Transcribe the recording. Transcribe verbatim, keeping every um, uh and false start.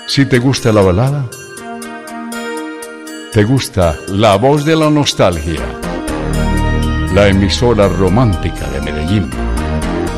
Si te gusta la balada, te gusta La Voz de la Nostalgia, la emisora romántica de Medellín.